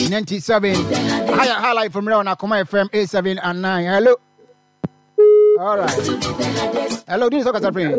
97. Highlight from Leon Akoma FM 87 and 9. Hello. All right. Hello, this is Okasa friend.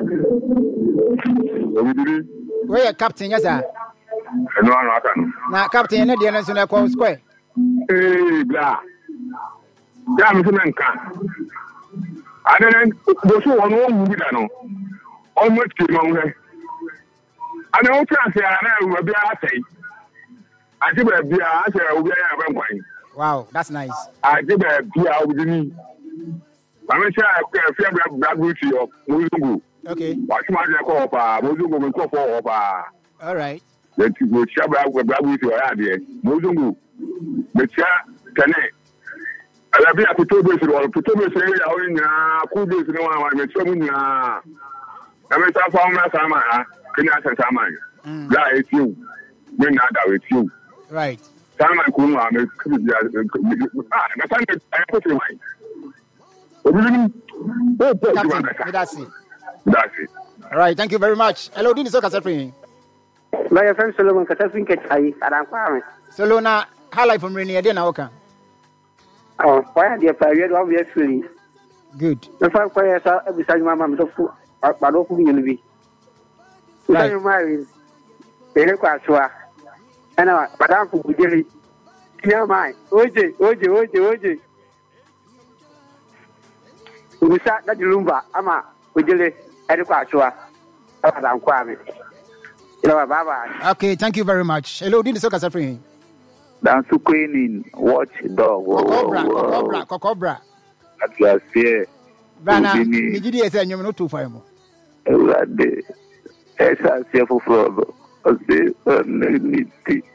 Where you captain, yes, sir? No. Now, captain, the Anderson Call Square. Hey, blah. Damn, man, can. I don't know one no. Almost came on there. I don't say I will be say. I give a beer, I say I will be a Wow, that's nice. I give a beer with me. I'm sure I feel black beauty of Muzungu. Okay. Watch my call for Muzungu and call for. All right. Let you go shabba with black beauty or idea. Muzungu. The chair, can I? I'll be a Putobe or Putobe say, I in Kubis, no one, I'm a Chomin. I'm a farmer, Sama, Kinasa Sama. That is you. We're not with you. Right. Sama Kuma, I'm a I put in mind. That's it. All right, thank you very much. Hello, this is Okasa friend. My friend Solomon Katafin Ketai, Adam Kwame. Solona, highlight from Rainier Oka. Oh, why the period obviously. Good. The five choirs are beside my mamma, but open unity. Right. Married. They look at Swa. And Madame Fugili. Near mine. Oje. We sat that Lumba, Ama, Ujili, Edukashua, Adam Kwame. Bye. Okay, thank you very much. Hello, this is Okasa friend. Dance to Queen, watch dog. Cobra. At last year. Bana, Nijidi is a new to fire. Essa se for flow. Você need it.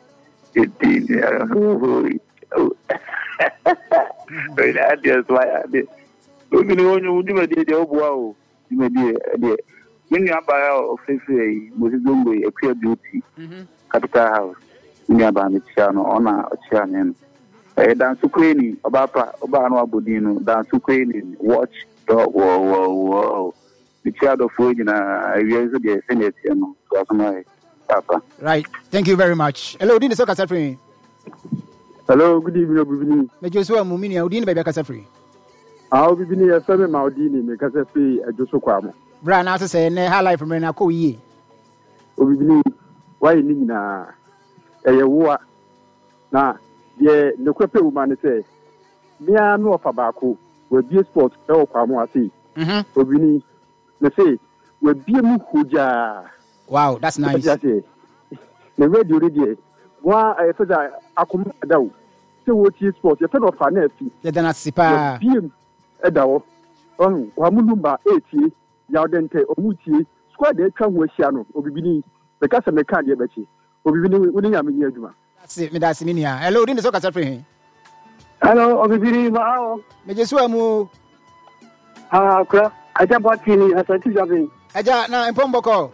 That is why I did. When you do the wow, you may be when you are by of Mozambique, a pure beauty, Capital House, in your band channel, honor or channel. Dance to Queen, Obano Budino, dance to Queen, watch dog, whoa. The child of Virgin, I realize the Senate, my Papa. Right, thank you very much. Hello, this is Okasa friend. Hello, good evening. Major Mumini, Udin by Okasa friend. I'll be near a family Maudini because I say a Joshua Kwamo. Brown, I say, highlight from Renako ye. Obini, why Nina? A war. Now, yeah, no crappy woman say, me I know of Abaco, will be a sport, El Kwamo, I see. Obini, they say, will be a Mukuja. Wow, that's nice. The radio radio. Why I said I come down. So what is sport? You cannot finance. You're gonna sipa. Edawo wamulumba 80 yaudente omuti squad de twa ho ahia no obibini beka se meka de bechi obibini woni nya menye aduma that's me nia. Hello, this is Okasa friend. Hello, obibini mao Mejesu amu kra aja botini asati jabe aja na Mpomboko.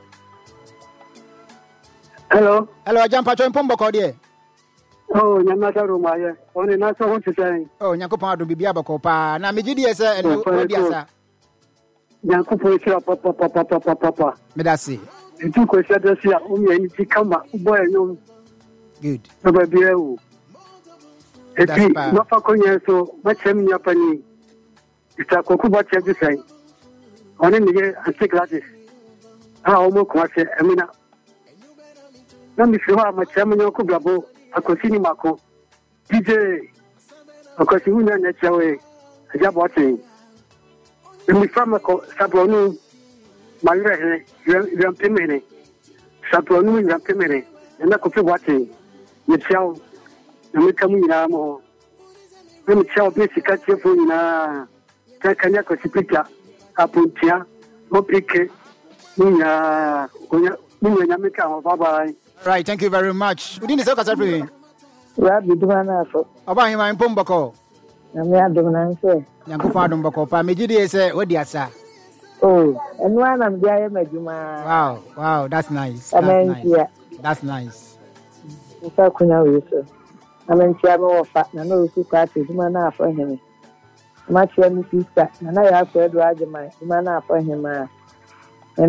Hello aja mpacho Mpomboko de. Oh, nyamata rumaye. Oni na so hote sai. Oh, nyankopon ado bibia bako pa. Na megidi ese eno odiasa. Nyankopon kira papa. Medasi. Ntu ko sia dasia o mi ani ti kama boy nyom. Good. Baba bieu. Eti no fa ko nyeso ba chem nya pani. Ita ko ku ba che bi sai. Oni ni ge anti gratis. O mo ko se amina. Na mi se wa ma chem nya ko blabo. Akosini mako DJ akosini na chawe ajabote mi fama ko sabronu malre rampemene sabronu rampemene na ko fiwate ni chao na mi kamu ina mo mi chao besi kati fo ina kanya ko sipita apuntia mo pike munya meka ho bye. Right, thank you very much. Udini is Okasa friend. Rabi dumana so. Oba hima Mpomboko. Na me adumana nse. Nyankopon adomboko pa megidi ese wodi asa. Oh, enwa na mdia ye majuma. Wow, that's nice. That's nice. Usa kunya weso. Amentia me wofa na no usu kwa duma na afọ heme. Machia mi sister na ya akọ edu agema duma na afọ heme.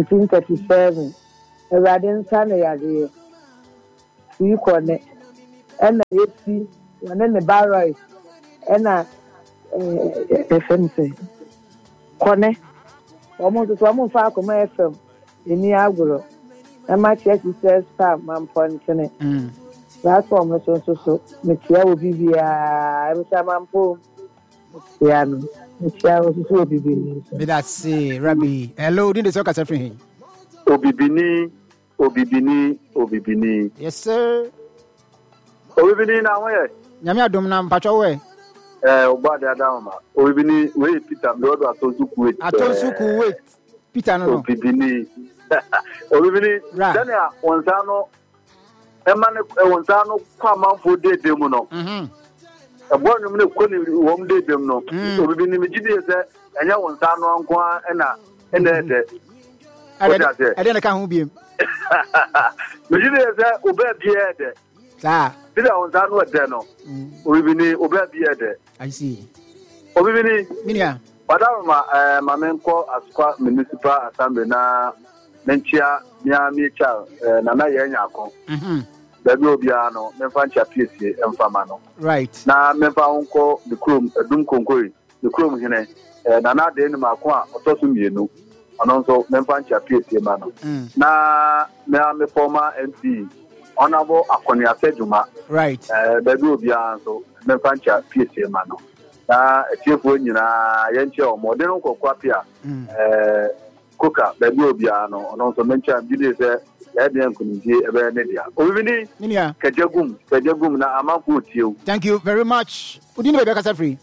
1937. Eradin sana ya de. You connect. ɛna esi wɔne ne baroid ɛna ɛfɛm sɛ kɔnɛ wɔn nso wɔn mfa akɔma fm eni agorɔ ɛma kyerɛ ti sɛ star mampɔntene last one so metia obi bia ɛbisa mampo metia no metia so obi bi be that say Rabbi hello didn't say kasa free him Obibini yes sir Obibini na where nyame adom na mpacho we oba da ma Obibini we Peter do atosuku wait Peter no Obibini dania wonsano emane wonsano kwa manfo de mu no ebo nyum ne ko ni wom de dem no Obibini me gidi se enya wonsano anko na de ade na ka ho biem me gidi se oba bia de sa bida wonsano de no Obibini oba bia de I see Obibini minia Madam Mamenko Asqua Municipal Assembly na Nenchia Miami Cha na Yanyako. Baby Obiano, Memfancha PC and Famano. Right. Na Memfa Unco, the Crum, Dum Concoi, the Crum Hine, Nana Denmarqua, Otosumino, and also Memfancha PC Mano. Na me former MP, Honorable Akonia Sejuma. Right. Baby Obiano, Memfancha PC Mano. Na etiefo nyina yenche omode no kokwapia koka baby obiano ono so mencha bide se ya de nkunji ebe ne dia Obibini minia kajagum na amanko tiew. Thank you very much udini be kasa free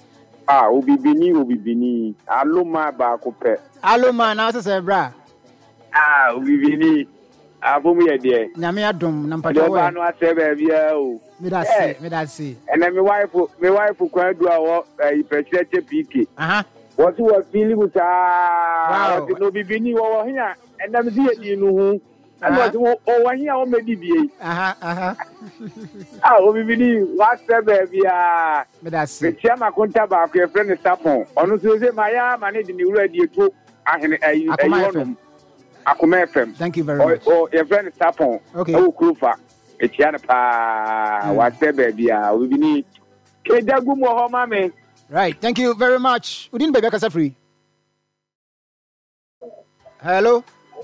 Obibini aloma ba ko pe aloma na se bra Obibini afomu ye de nyame adom na mpacho we no asebe bia o me that say and then my wife kwadu awo ipecheche PK what was feeling with wow no Obibini wo hia and them see edi no hu and what o hia o medi bie Obibini what say bia me that say chairman konta ba ko friend sapon onu so say maya manage ni wura di eto ahene ayi Akuma FM. Thank you very much. Oh, your friend Sapon. Okay. Oh, Krufa. Etiana pa. What's the baby? Obibini. Kedagu mo ho mame. Right. Thank you very much. Udin baby kasa free. Hello.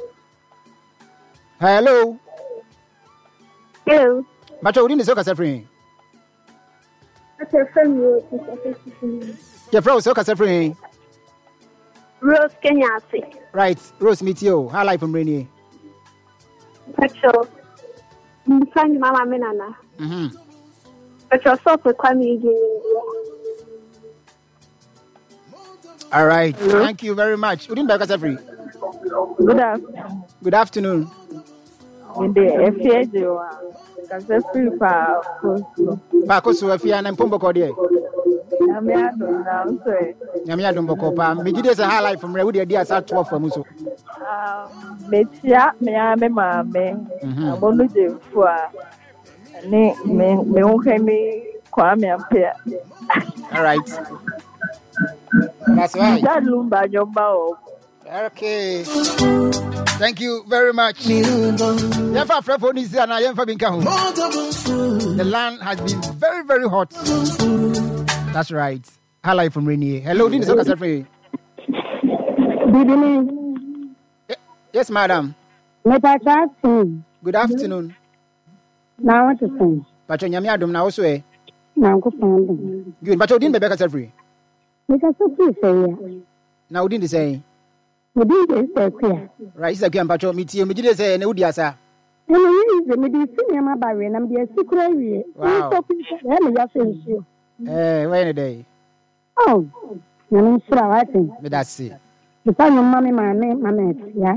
Hello. Hello. Macho udin so kasa free. Your friend Your friend so kasa free. Rose Kenyasi. Right, Rose Mitio, how life from Rainy? Pacho, Mfani Mama Menana. Pacho, so for Kwame. All right, thank you very much. Udin Bakasa free. Good afternoon. Good afternoon. In the FAJ, Kasa free pa Pakoso Afia and Pombo Cordia. Nyamia Dumboko pa. Mijide se highlight from Rewudi Dia Sa 12 for Muso. Metia me ame mame. Amonu je fua. Me unhemi Kwame Ampea. All right. That's right. Lumba Jomba. Okay. Thank you very much. The land has been very, very hot. That's right. Hello from Rainier. Hello, this is Okasa Free. Good evening. Yes, madam. Good afternoon. Now what is saying? But Nyami Adam now also. Now good. Good, but you didn't be Okasa Free. Because you say now didn't say. We didn't say clear. Right, it's a game, but me too. Me did say no diasa. And we did see my barrier and be a secret. Wow. When a day. Oh, I'm sure I think. But that's it. The son of mommy, my name, yeah.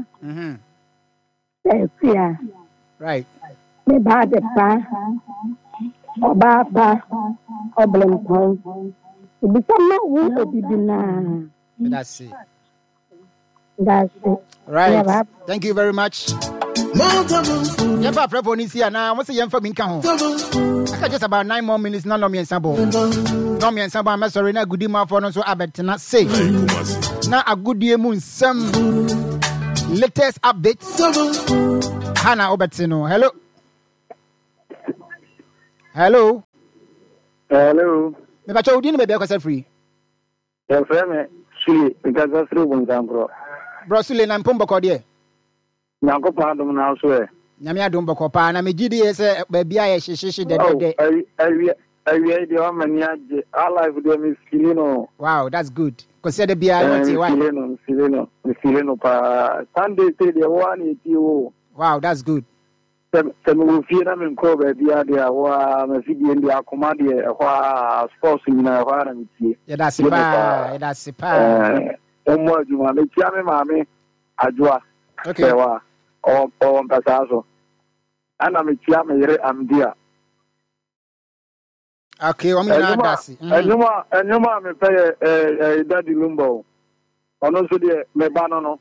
Yeah. Right. The bad pa, or baba, or blimp. It become not will be dinner. That's it. That's it. Right. Yeah, thank you very much. Yemfa prepon is here now. What's the Yemfa Minka? I got just about 9 more minutes. No me and Sabo. No me and Sabo. I'm sorry. Na good enough for no so abet not say. Now a good year moon. Some latest updates. Hannah Obertino. Hello. Hello. Hello. Me ba cho udi no be kwasa free. Your friend, she because that's through one bro. Bro Sule na mpombo ko de. Nyanko pa dum na so e. Nyame adom boko pa na me gidi se ba bia ye hyehye de. I the one age. All life do me filino. Wow, that's good. Consider bia what you want. Filino pa Sunday say the one it you. Wow, that's good. Temu fira men ko be bia dia wa me fidi ndi akoma de wa sports ni na wa na mi. Yeah, that's pa. Omo adwuma me tia me maame adwoa. Okay. Wa o mpasa so. Ana me tia me yere amdia. Okay, o mi na dasi. Enuma me pay Daddy Lumbo. Ono so de me ba no.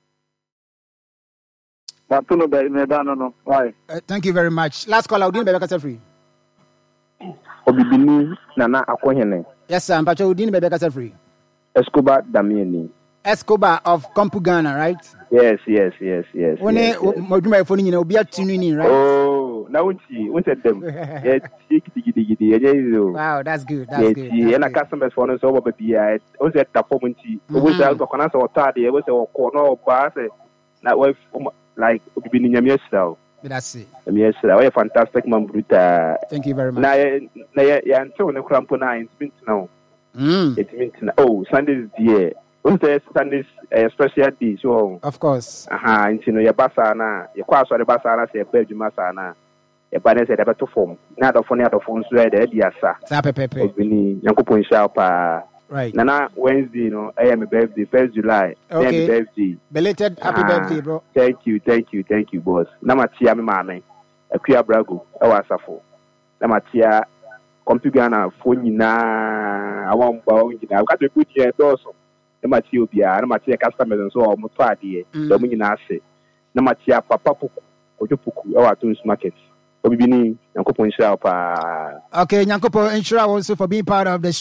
Batuno be me ba no. Why? Thank you very much. Last call, Udin be kasa free. Obibini Nana Akohene. Yes, sir. Mpacho Udin be kasa free. Escobar Damieni. Escobar of Kompu Ghana, right? Yes. One moduma phone ni na obi atunu ni, right? Oh, now we said them. Yes, wow, that's good. And a customer's phone is over baby. I was at the pominti. Was out of Conasa or Tardy. I was a corner of Bass. That way, like Obibini Yamiel. That's it. Yes, a fantastic man, Bruta. Thank you very much. Now, Antonio Crampona in Smith now. It means Sunday's dear. Sunday's special day, so of course. Into your basana, your class or the basana, say, Belgium Masana, a banner said about to form. Not of phone out of phones read, Ediasa. Sape, Yanko Point Sharpa. Right. Nana, Wednesday, I am a birthday, 1st July. Okay. Birthday. Belated happy birthday, bro. Thank you, boss. Namatia, Mammy, a Kia Brago, our Safo. Namatia, Kompu Ghana, Fonina, I won't bow. I've got to put here also. Namatia, Namatia customers and so on, Mutadi, Dominase, Namatia, Papa Puku, Ojopuku, our Tunes Market. Obibini, Yanko Point Sharpa. Okay, Yanko Point Sharpa also for being part of the